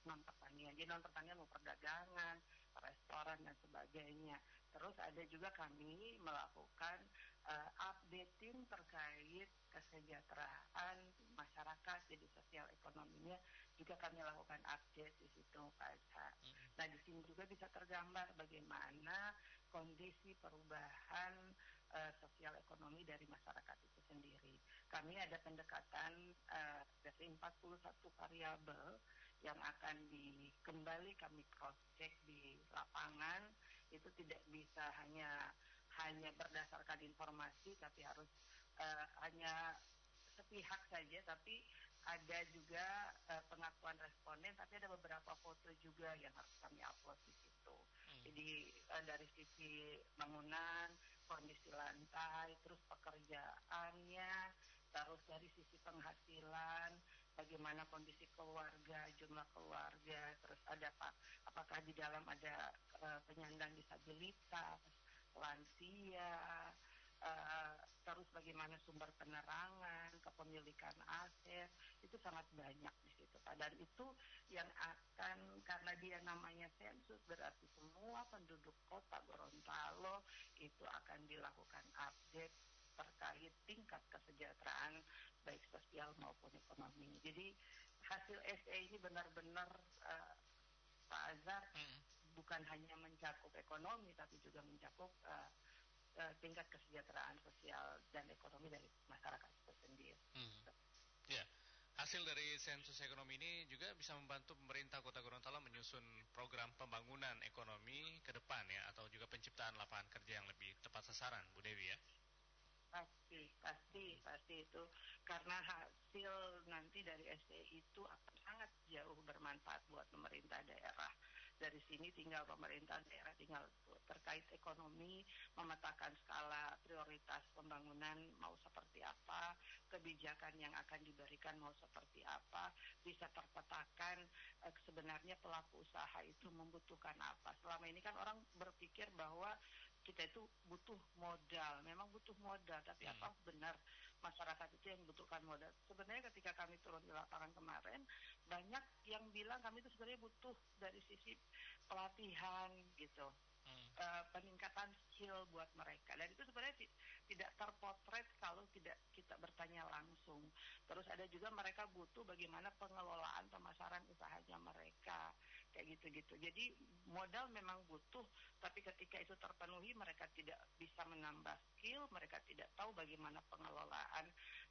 non-pertanian. Jadi non-pertanian mau perdagangan, restoran dan sebagainya. Terus ada juga kami melakukan updating terkait kesejahteraan masyarakat, jadi sosial ekonominya juga kami lakukan update di situ, Pak Azhar. Nah, di sini juga bisa tergambar bagaimana kondisi perubahan sosial ekonomi dari masyarakat itu sendiri. Kami ada pendekatan dari 41 variabel yang akan kembali kami cross check di lapangan. Itu tidak bisa hanya berdasarkan informasi, tapi harus hanya sepihak saja, tapi ada juga pengakuan responden, tapi ada beberapa foto juga yang harus kami upload di situ. Jadi dari sisi bangunan, kondisi lantai, terus pekerjaannya, terus dari sisi penghasilan, bagaimana kondisi keluarga, jumlah keluarga, terus ada apakah di dalam ada penyandang disabilitas, lansia, terus bagaimana sumber penerangan, kepemilikan aset, itu sangat banyak di situ. Dan itu yang akan, karena dia namanya sensus, berarti semua penduduk kota Gorontalo itu akan dilakukan update terkait tingkat kesejahteraan baik sosial maupun ekonomi. Jadi hasil SE ini benar-benar Pak Azhar bukan hanya mencakup ekonomi, tapi juga mencakup tingkat kesejahteraan sosial dan ekonomi dari masyarakat itu sendiri. Ya, hasil dari sensus ekonomi ini juga bisa membantu pemerintah Kota Gorontalo menyusun program pembangunan ekonomi ke depan ya, atau juga penciptaan lapangan kerja yang lebih tepat sasaran, Bu Dewi ya. Pasti itu, karena hasil nanti dari SDI itu akan sangat jauh bermanfaat buat pemerintah daerah. Dari sini tinggal pemerintah daerah tinggal terkait ekonomi memetakan skala prioritas pembangunan mau seperti apa, kebijakan yang akan diberikan mau seperti apa, bisa terpetakan sebenarnya pelaku usaha itu membutuhkan apa. Selama ini kan orang berpikir bahwa kita itu butuh modal, memang butuh modal, tapi apa benar masyarakat itu yang membutuhkan modal? Sebenarnya ketika kami turun di lapangan kemarin, banyak yang bilang kami itu sebenarnya butuh dari sisi pelatihan gitu, peningkatan skill buat mereka. Dan itu sebenarnya tidak terpotret kalau tidak kita bertanya langsung. Terus ada juga mereka butuh bagaimana pengelolaan pemasaran usahanya mereka, kayak gitu-gitu. Jadi modal memang butuh, tapi ketika itu terpenuhi mereka tidak bisa menambah skill, mereka tidak tahu bagaimana pengelolaan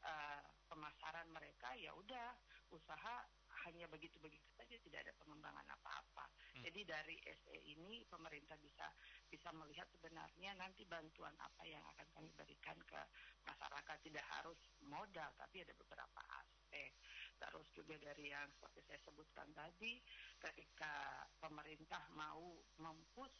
pemasaran mereka, ya udah usaha hanya begitu-begitu saja, tidak ada pengembangan apa-apa. Jadi dari SE ini pemerintah bisa melihat sebenarnya nanti bantuan apa yang akan kami berikan ke masyarakat, tidak harus modal, tapi ada beberapa aspek. Terus juga dari yang seperti saya sebutkan tadi, ketika pemerintah mau mempush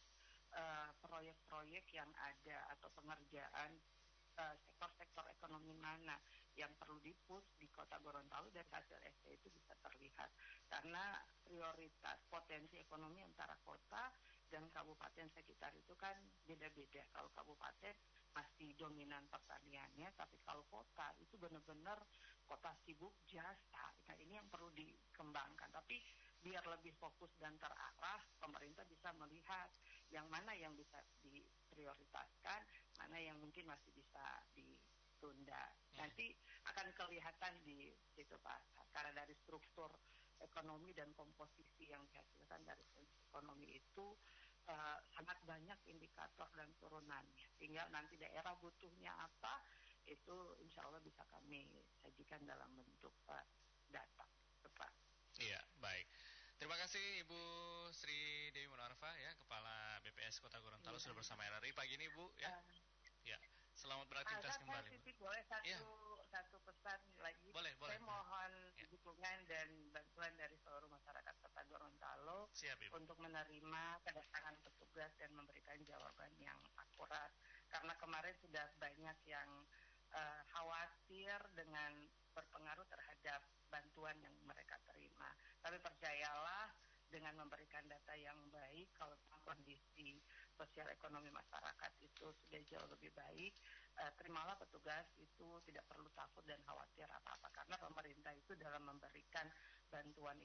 proyek-proyek yang ada atau pengerjaan sektor-sektor ekonomi mana yang perlu dipush di Kota Gorontalo, dari hasil SE itu bisa terlihat. Karena prioritas potensi ekonomi antara kota dan kabupaten sekitar itu kan beda-beda. Kalau kabupaten masih dominan pertaniannya, tapi kalau kota itu benar-benar kota sibuk jasa. Nah, ini yang perlu dikembangkan. Tapi biar lebih fokus dan terarah, pemerintah bisa melihat yang mana yang bisa diprioritaskan, mana yang mungkin masih bisa ditunda. Nanti akan kelihatan di situ Pak, karena dari struktur ekonomi dan komposisi yang dihasilkan dari ekonomi itu sangat banyak indikator dan turunannya. Tinggal nanti daerah butuhnya apa, itu insya Allah bisa kami sajikan dalam bentuk data. Pak. Iya, baik. Terima kasih Ibu Sri Dewi Munarfa ya, Kepala BPS Kota Gorontalo sudah bersama RRI pagi ini Bu ya. Ya, selamat beraktivitas kembali. Boleh satu pesan lagi. Boleh. Saya mohon dukungan dan bantuan dari seluruh masyarakat Kota Gorontalo. Siap, Ibu. Untuk menerima kedatangan petugas dan memberikan jawaban yang akurat. Karena kemarin sudah banyak yang khawatir dengan berpengaruh terhadap bantuan yang mereka terima. Tapi percayalah, dengan memberikan data yang baik, kalau kondisi sosial ekonomi masyarakat itu sudah jauh lebih baik, terimalah petugas itu tidak perlu takut dan khawatir apa-apa, karena pemerintah itu dalam memberikan bantuan